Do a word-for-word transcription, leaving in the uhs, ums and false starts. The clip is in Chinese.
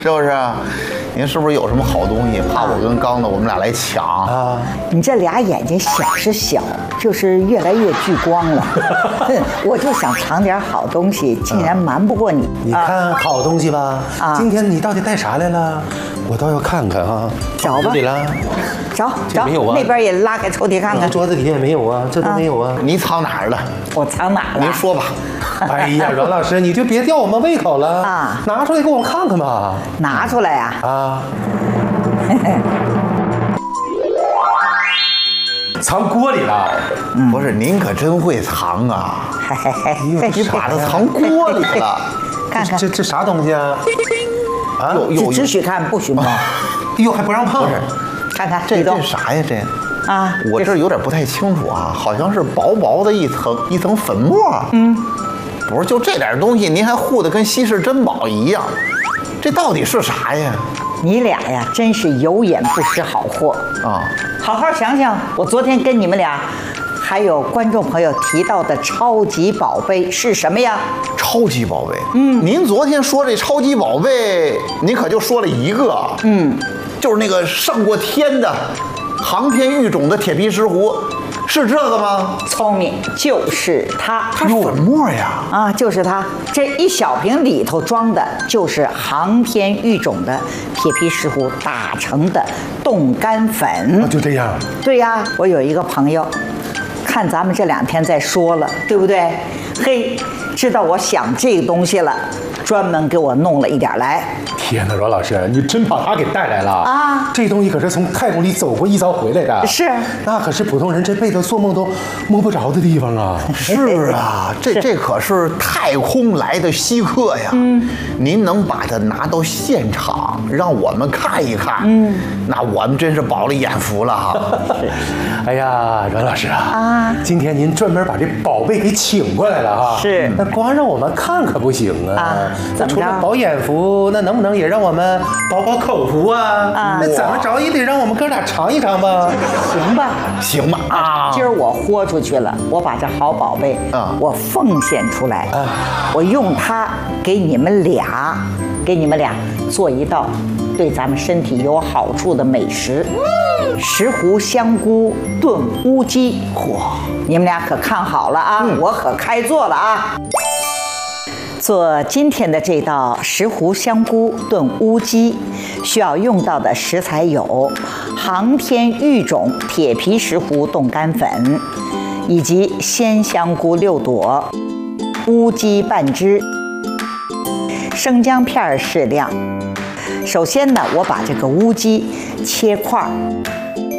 是不是？您是不是有什么好东西？怕我跟刚子我们俩来抢啊？ 你这俩眼睛小是小，就是越来越聚光了。我就想藏点好东西，竟然瞒不过你。 你看好东西吧？啊，今天你到底带啥来了？我倒要看看啊。 找吧。 里了。 找找。 没有啊。 那边也拉开抽屉看看。 桌子底下也没有啊，这都没有啊。 你藏哪儿了？ 我藏哪了？ 您说吧。 哎呀，阮老师，你就别吊我们胃口了啊！拿出来给我们看看吧。 拿出来呀！ 啊！藏锅里了。 不是，您可真会藏啊！你把它藏锅里了。 看看这这啥东西啊？ 啊，只只许看不许摸。 哎呦，还不让碰！ 看看这这啥呀？这啊， 我这有点不太清楚啊，好像是薄薄的一层一层粉末。嗯。不是，就这点东西，您还护得跟稀世珍宝一样，这到底是啥呀？ 你俩呀，真是有眼不识好货啊！好好想想，我昨天跟你们俩，还有观众朋友提到的超级宝贝是什么呀？ 超级宝贝，嗯，您昨天说这超级宝贝，您可就说了一个，嗯，就是那个上过天的航天育种的铁皮石斛。是这个吗？ 聪明，就是它。 它是粉末呀！ 啊，就是它。这一小瓶里头装的就是航天育种的铁皮石斛打成的冻干粉。 就这样。 对呀，我有一个朋友，看咱们这两天在说了，对不对？嘿，知道我想这个东西了，专门给我弄了一点来。 天哪，阮老师，你真把它给带来了啊！这东西可是从太空里走过一遭回来的， 是， 那可是普通人这辈子做梦都摸不着的地方啊！ 是啊，这这可是太空来的稀客呀！嗯，您能把它拿到现场让我们看一看，嗯，那我们真是饱了眼福了哈！ 哎呀，阮老师啊，啊，今天您专门把这宝贝给请过来了哈， 是， 那光让我们看可不行啊！那除了饱眼福，那能不能也让我们饱饱口福啊？啊，那怎么着也得让我们哥俩尝一尝吧？ 行吧， 行吧啊！ 今儿我豁出去了，我把这好宝贝啊，我奉献出来，啊，我用它给你们俩，给你们俩做一道对咱们身体有好处的美食。石斛香菇炖乌鸡，嚯！你们俩可看好了啊，嗯，我可开做了啊！做今天的这道石斛香菇炖乌鸡，需要用到的食材有航天育种铁皮石斛冻干粉，以及鲜香菇六朵、乌鸡半只、生姜片适量。首先呢，我把这个乌鸡切块儿。